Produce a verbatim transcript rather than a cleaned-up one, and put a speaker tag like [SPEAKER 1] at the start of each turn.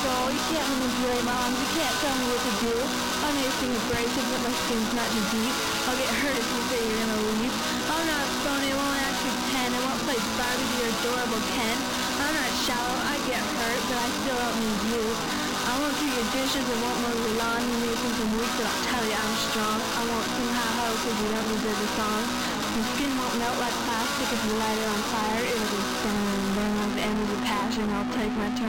[SPEAKER 1] control. You can't manipulate my arms. You can't tell me what to do. I know you seem abrasive, but my skin's not too deep. I'll get hurt if you say you're gonna leave. I'm not phony, won't act pretend. I won't play Barbie to your adorable Ken. I'm not shallow, I get hurt, but I still don't need you. I won't do your dishes and won't mow your lawn. You may think I'm weak, but I'll tell you I'm strong. I won't sing ha-ho because you don't deserve the song. My skin won't melt like plastic if you light it on fire. It'll be burn, burn like the end of the passion. I'll take my turn.